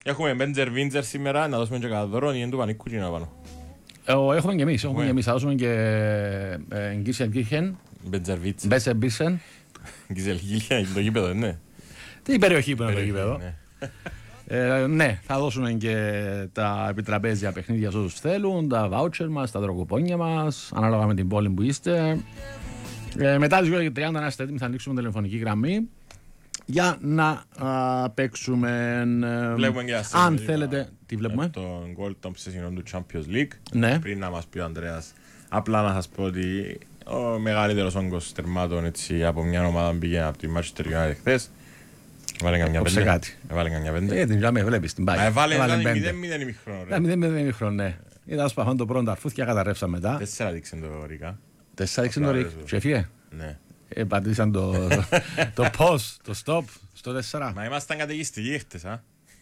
Έχουμε Μπέντζερ Βίντζερ σήμερα, να δώσουμε και κατά δώρο, είναι του Πανίκου και να πάνω. Έχουμε και εμείς, θα δώσουμε και Γκίσεν Γκίχεν. Μπέντζερ Βίτσεν. Μπέσερ Μπίσεν. Γκίσεν Γκίχεν, είναι το γήπεδο, ναι. Τι περιοχή που είναι το γήπεδο. Ναι, θα δώσουμε και τα επιτραπέζια παιχνίδια σε όσους θέλουν, τα βάουτσερ μας, τα δροκοπόνια μας, ανάλογα με την πόλη που είστε. Μετά τις 2:30 να είστε έτοιμοι, θα ανοίξουμε τηλεφωνική γραμμή για να παίξουμε. Βλέπουμε και αν θέλετε. Τι βλέπουμε? Τον γκολ των ψεσινών του Champions League. Ναι. Πριν να μας πει ο Ανδρέας, απλά να σας πω ότι ο μεγαλύτερος όγκος τερμάτων έτσι, από μια ομάδα πήγε από τη Manchester United χθες. Έβαλε καμιά πέντε. Έβαλε καμιά πέντε. Την τζάμε, βλέπεις την πάει. Έβαλε 0-0 ημιχρόνο. 0-0 ημιχρόνο, ναι. Ήταν σπαχόν το πρώτο αρφούθια, καταρρεύσα μετά. 4 δείξαν το Ρίκα. 4 δείξαν το Ρίκα. Και έφυγε. Ναι. Πατήσαν το pause, το stop στο 4. Μα ήμασταν καταιγιστικοί χτες, α.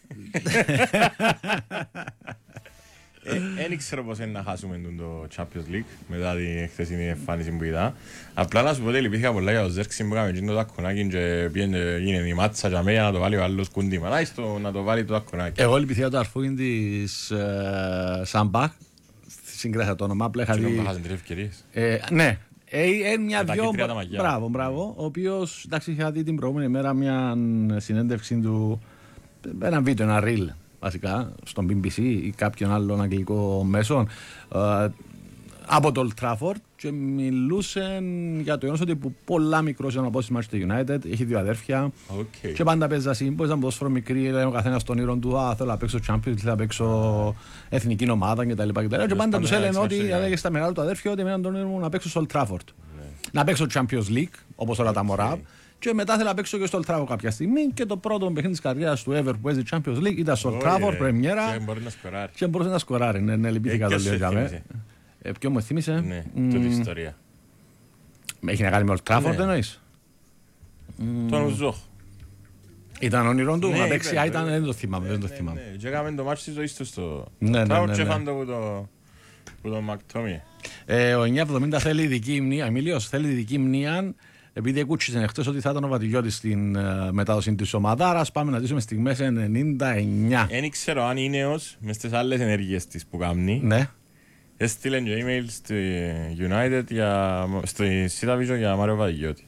Δεν ξέρω πώς είναι να χάσουμε το Champions League μετά τη χθεσινή εμφάνιση που είδα. Απλά να σου πω ότι λυπήθηκα πολλά για το Ζέρξη που έκαμε το τακονάκι και πήγαινε η μάτσα για μένα να το βάλει ο άλλος κουντήμα. Να το βάλει το τακονάκι. Εγώ λυπηθήκα το αρφούγιν της Σαμπάχ, συγκράτησα το όνομα, απλά είχα δει. Και να χάσουν τρεις ευκαιρίες. Ναι. Μια-δυο. Μπράβο. Ο οποίος, εντάξει, είχα δει την προηγούμενη μέρα μια συνέντευξη του. Ένα βίντεο, ένα reel βασικά, στον BBC ή κάποιον άλλον αγγλικό μέσο από το Old Trafford και μιλούσε για το γεγονός ότι πολλά μικρός ήταν από στη Manchester United, έχει δύο αδέρφια και πάντα παίζα σύμπος, ήταν ποδόσφαιρο μικρή, λέει ο καθένας των ήρων του, θέλω να παίξω Champions, θέλω να παίξω εθνική ομάδα κτλ. Και πάντα τους έλεγαν ότι έλεγε στα μεγάλα του αδέρφια ότι εμένα τον ήρω μου να παίξω στο Old Trafford. Να παίξω Champions League, όπως όλα τα μωρά. Και μετά θέλω να παίξω και στο Old Trafford κάποια στιγμή. Και το πρώτο παιχνίδι της καριέρας του ever που έζησε Champions League ήταν στο Old Trafford, πρεμιέρα. Και μπορούσε να σκοράρει. Ναι, λυπήθηκα το λίγο. Ποιο μου θύμισε? Ναι, τούτη ιστορία. Έχει να κάνει με Old Trafford, εννοείς? Τον Ουζόχ. Ήταν όνειρό του, να παίξει, ήταν, δεν το θυμάμαι. Και έκαμε το μάτσι της ζωής του στο Trafford και φάνε το που τον Μακτόμι. Ο 970 θέλει ειδική μνήμα, Εμίλιος θέλει ειδική μνήμα. Επειδή ακούτσισε εχθές ότι θα ήταν ο Βατιλιώτης στην μετάδοση της ομάδας, πάμε να ζήσουμε στιγμές 99. Δεν ξέρω αν είναι ως μες τις άλλες ενέργειες της που κάνει. Ναι. Έστειλε και email στη United, στη Σίταβιζο για Μάριο Βατιλιώτη.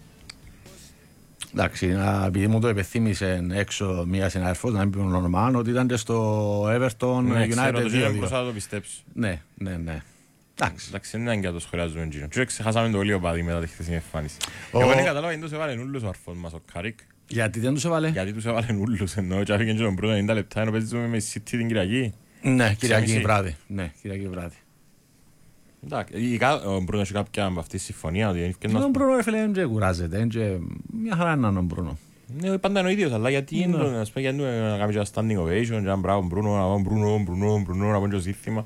Εντάξει, επειδή μου το επεθύμησε έξω μία συνάδελφος, να μην πει όνομα, ότι ήταν και στο Everton ναι, United 2-2. Ναι, ξέρω το πιστέψω. Ναι. Εντάξει, δεν είναι και το σχολιάζουμε εκείνο. Και ξεχάσαμε το λίγο παδί μετά τη χθεσινή εμφάνιση. Εγώ δεν κατάλαβα γιατί τους έβαλε ούλους ο αρφός μας, ο Καρίκ. Γιατί δεν τους έβαλε? Γιατί τους έβαλε ούλους, εννοώ και άφηγαν και τον πρώτο 90 λεπτά ενώ παίζουμε με City την Κυριακή. Ναι, Κυριακή βράδυ. Εντάξει, ο Μπρούνο έχει κάποια από αυτή τη συμφωνία ότι είναι ο Μπρούνο δεν κουράζεται, μια χαρά είναι ο Μπρούνο. Ναι, πάντα είναι ο ίδιος, αλλά γιατί είναι να κάνει ένα standing ovation και ένα μπράβο Μπρούνο, να πω και το ζήθημα.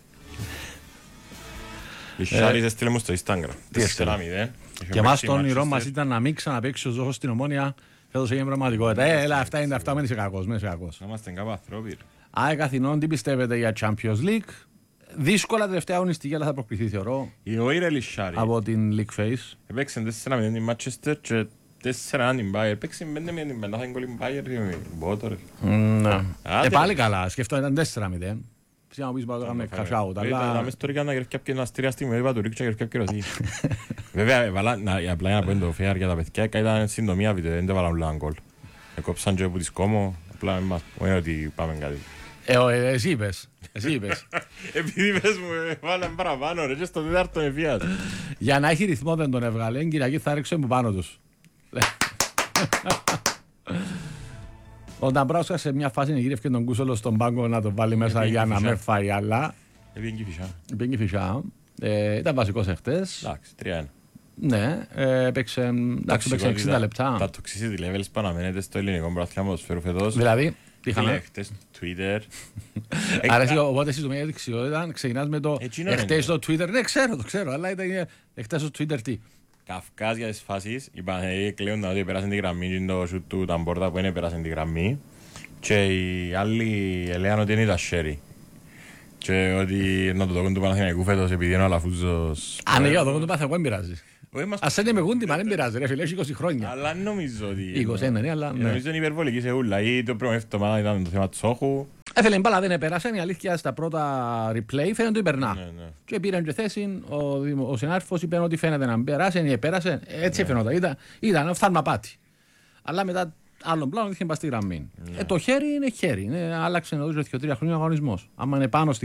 Λυσσάρις έστειλε μου στο Instagram. Και εμάς το όνειρό μας ήταν να μην ξαναπαίξει ο Ζώχος στην Ομόνια. Φέτος έγινε πραγματικότητα. Έλα, αυτά είναι αυτά, μένει σε κακός. Να είμαστε κάπου ανθρώποι. Καθηνών, τι πιστεύετε για Champions League? Δύσκολα τελευταία αγωνιστική, αλλά θα προκριθεί, θεωρώ. Ο Ήρε Λυσσάρι. Από την League Face. Έπαιξαν 4-0 την Manchester και 4-1 την Bayern. Έπαιξαν 5-0 την Bayern. Θα είναι κολλή την Bayern. Μπότορε. Πάλι καλά. Σκεφτώ ήταν 4-0. Ψήμα μου πεις να το κάνουμε cash out. Αλλά μες τώρα να γερφκεί και να στηρία στιγμή. Είπα του ρίξω και γερφκεί και ρωτή. Βέβαια, απλά για να πω το φέαρ για τα παιδιά. Ήταν συντομία βίντεο. Δεν το βάλαμε όλα γκολ. Εκόψαν και από τη σκόμο. Απλά με μας πω ότι πάμε κάτι. Εσύ είπες. Επειδή είπες μου βάλαμε παραπάνω ρε και στο τέταρτο ευφυάς. Για να έχει ρυθμό δεν τον έβγαλε. Κυριακή θα ρίξω μου πάνω τους. Ο Νταμπράουσκα σε μια φάση γύρευκε τον Κούσολο στον πάγκο να τον βάλει μέσα για να με φάει, αλλά. Πήγε φυσά. Ήταν βασικός εχθές. Εντάξει, 3-1. Ναι, έπαιξε 60 λεπτά. Τα toxicity levels που αναμένεται στο ελληνικό πρωτάθλημα ποδοσφαίρου φετός. Δηλαδή, τι είχαμε? Χτες Twitter. Άρα οπότε εσύ το μια δεξιότητα ξεκινάς με το εχθές στο Twitter. Ναι, το ξέρω, αλλά ήταν εχθές στο Twitter τι? Καυκάς για τις φάσεις, είπαν κλαίονταν ότι πέρασαν τη γραμμή και το σουτ του Ταμπόρτα που είναι πέρασαν τη γραμμή και οι άλλοι έλεγαν ότι είναι τα σέρι και ότι να το δοκούν του Παναθηναϊκού φέτος επειδή είναι ο Αλαφούζος. Αν είναι ο δοκούν του Παναθηναϊκού δεν πειράζει. Ας είναι με γούντιμα δεν πειράζει ρε φίλε, έχει 20 χρόνια. Αλλά νομίζω ότι... 21 ναι, αλλά... Νομίζω είναι υπερβολική σε ούλα ή το πρώτο εβδομάδα ήταν το θέμα Τσόχου. Έθελε μπάλα, δεν επέρασε. Η αλήθεια στα πρώτα replay φαίνεται ότι περνά. Ναι. Και πήραν και θέση. Ο συνάδελφος είπε ότι φαίνεται να μην περάσει, ή επέρασε. Έτσι φαινόταν. Ήταν φθαρμαπάτι. Αλλά μετά άλλον πλάνο είχε μπαστεί γραμμή. Το χέρι είναι χέρι. Άλλαξε εδώ 2-3 χρόνια ο αγωνισμός. Άμα είναι πάνω στη